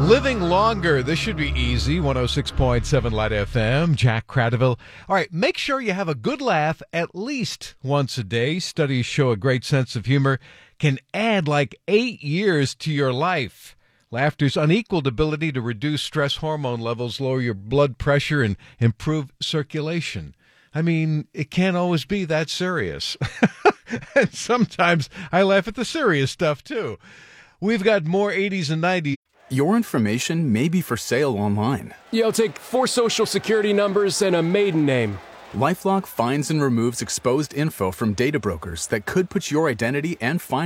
Living longer. This should be easy. 106.7 Light FM. Jack Cradaville. All right, make sure you have a good laugh at least once a day. Studies show a great sense of humor can add like 8 years to your life. Laughter's unequaled ability to reduce stress hormone levels, lower your blood pressure, and improve circulation. I mean, it can't always be that serious. And sometimes I laugh at the serious stuff, too. We've got more 80s and 90s. Your information may be for sale online. Yeah, I'll take 4 social security numbers and a maiden name. LifeLock finds and removes exposed info from data brokers that could put your identity and